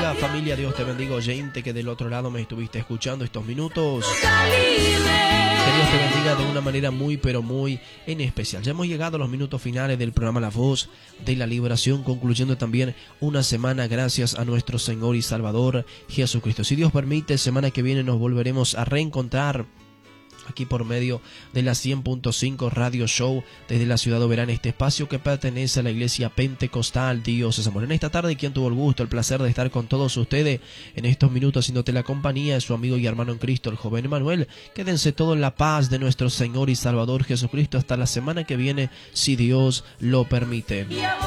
bendiga, familia, Dios te bendiga, oyente que del otro lado me estuviste escuchando estos minutos. Que Dios te bendiga de una manera muy pero muy en especial. Ya hemos llegado a los minutos finales del programa La Voz de la Liberación, concluyendo también una semana gracias a nuestro Señor y Salvador Jesucristo. Si Dios permite, semana que viene nos volveremos a reencontrar aquí por medio de la 100.5 Radio Show desde la ciudad de Oberá, este espacio que pertenece a la Iglesia Pentecostal Dios es Amor. En esta tarde, quien tuvo el gusto, el placer de estar con todos ustedes en estos minutos haciéndote la compañía es su amigo y hermano en Cristo, el joven Emanuel. Quédense todos en la paz de nuestro Señor y Salvador Jesucristo hasta la semana que viene, si Dios lo permite.